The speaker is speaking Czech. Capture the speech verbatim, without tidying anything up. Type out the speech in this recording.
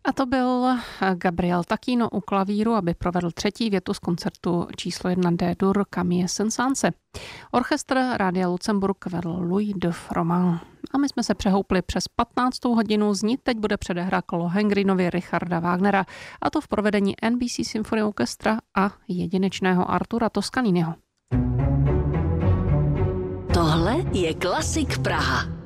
A to byl Gabriel Tacchino u klavíru, aby provedl třetí větu z koncertu číslo jedna D-dur Camille Saint-Saëns. Orchestr Rádia Lucemburk vedl Louis de Froment. A my jsme se přehoupli přes patnáctou hodinu, z ní teď bude předehra k Lohengrinovi Richarda Wagnera, a to v provedení N B C Symphony Orchestra a jedinečného Artura Toscaniniho. Tohle je Klasik Praha.